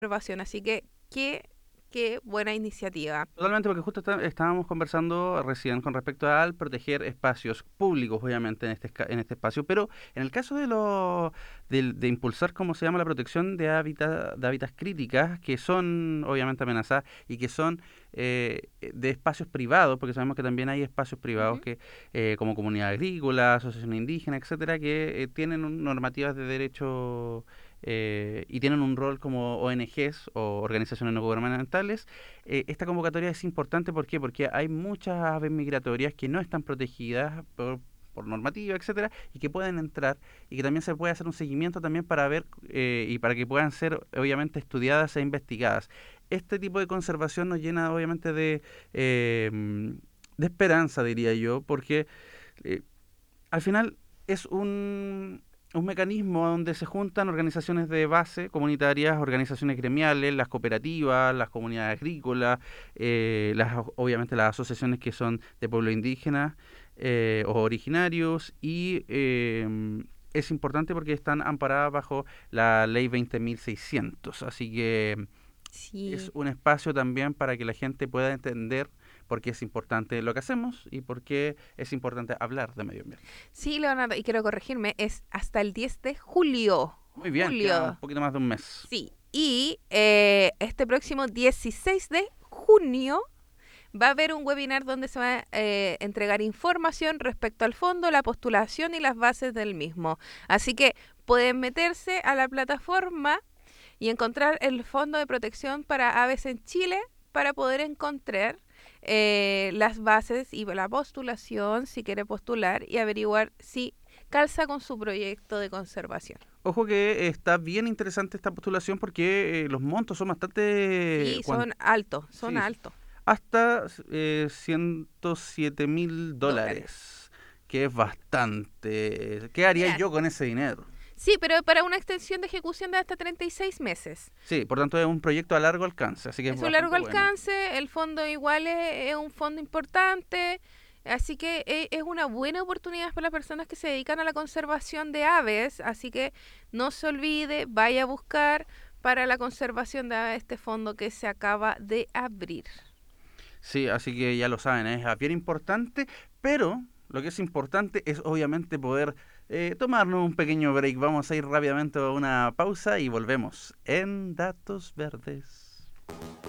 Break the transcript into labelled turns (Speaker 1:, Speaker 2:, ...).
Speaker 1: conservación. Así que qué buena iniciativa.
Speaker 2: Totalmente, porque justo estábamos conversando recién con respecto al proteger espacios públicos, obviamente, en este espacio, pero en el caso de impulsar, ¿cómo se llama?, la protección de hábitats críticas, que son obviamente amenazadas y que son de espacios privados, porque sabemos que también hay espacios privados
Speaker 1: Ujú.
Speaker 2: que, como comunidad agrícola, asociación indígena, etcétera, que tienen normativas de derecho y tienen un rol como ONGs o organizaciones no gubernamentales. Esta convocatoria es importante, ¿por qué? Porque hay muchas aves migratorias que no están protegidas por normativa, etcétera, y que pueden entrar y que también se puede hacer un seguimiento también para ver y para que puedan ser obviamente estudiadas e investigadas. Este tipo de conservación nos llena obviamente de esperanza, diría yo, porque eh, al final es un mecanismo donde se juntan organizaciones de base comunitarias, organizaciones gremiales, las cooperativas, las comunidades agrícolas, obviamente las asociaciones que son de pueblos indígenas o originarios y es importante porque están amparadas bajo la ley 20.600. Así que es
Speaker 1: Sí.
Speaker 2: un espacio también para que la gente pueda entender por qué es importante lo que hacemos y por qué es importante hablar de medio ambiente.
Speaker 1: Sí, Leonardo, y quiero corregirme, es hasta el 10 de julio.
Speaker 2: Muy bien, queda un
Speaker 1: Julio.
Speaker 2: poquito más de un mes.
Speaker 1: Sí. Y este próximo 16 de junio va a haber un webinar donde se va a entregar información respecto al fondo, la postulación y las bases del mismo. Así que pueden meterse a la plataforma y encontrar el Fondo de Protección para Aves en Chile para poder encontrar las bases y la postulación, si quiere postular, y averiguar si calza con su proyecto de conservación.
Speaker 2: Ojo que está bien interesante esta postulación porque los montos son bastante...
Speaker 1: Sí, son altos, son
Speaker 2: Sí,
Speaker 1: altos.
Speaker 2: hasta $107.000,
Speaker 1: Dólares.
Speaker 2: que es bastante. ¿Qué haría
Speaker 1: Mira,
Speaker 2: yo con ese dinero?
Speaker 1: sí, pero para una extensión de ejecución de hasta 36 meses.
Speaker 2: Sí, por tanto es un proyecto a largo alcance, así que es
Speaker 1: Es un largo
Speaker 2: bastante bueno.
Speaker 1: alcance, el fondo igual es un fondo importante, así que es una buena oportunidad para las personas que se dedican a la conservación de aves, así que no se olvide, vaya a buscar para la conservación de aves este fondo que se acaba de abrir.
Speaker 2: Sí, así que ya lo saben, es bien importante, pero lo que es importante es obviamente poder tomarnos un pequeño break. Vamos a ir rápidamente a una pausa y volvemos en Datos Verdes.